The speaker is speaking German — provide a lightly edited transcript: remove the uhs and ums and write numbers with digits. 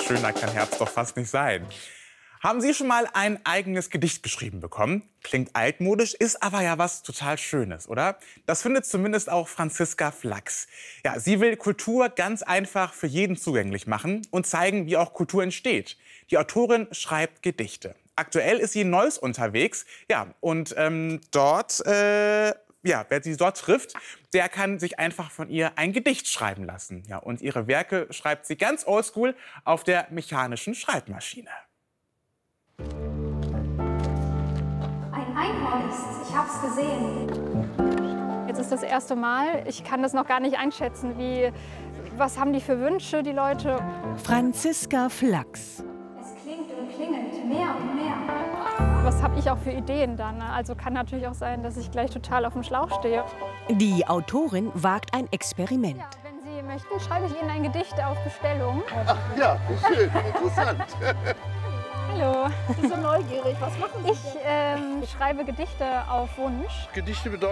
Schöner kann Herbst doch fast nicht sein. Haben Sie schon mal ein eigenes Gedicht geschrieben bekommen? Klingt altmodisch, ist aber ja was total Schönes, oder? Das findet zumindest auch Franziska Flachs. Ja, sie will Kultur ganz einfach für jeden zugänglich machen und zeigen, wie auch Kultur entsteht. Die Autorin schreibt Gedichte. Aktuell ist sie in Neuss unterwegs. Ja, und wer sie dort trifft, der kann sich einfach von ihr ein Gedicht schreiben lassen. Ja, und ihre Werke schreibt sie ganz oldschool auf der mechanischen Schreibmaschine. Ein Einhorn ist, ich hab's gesehen. Jetzt ist das erste Mal. Ich kann das noch gar nicht einschätzen. Was haben die für Wünsche, die Leute? Franziska Flachs. Es klingt und klingelt mehr und mehr. Was habe ich auch für Ideen dann? Also kann natürlich auch sein, dass ich gleich total auf dem Schlauch stehe. Die Autorin wagt ein Experiment. Ja, wenn Sie möchten, schreibe ich Ihnen ein Gedicht auf Bestellung. Ach ja, schön, interessant. Hallo. Ich bin so neugierig. Was machen Sie? Ich schreibe Gedichte auf Wunsch. Gedichte bedeuten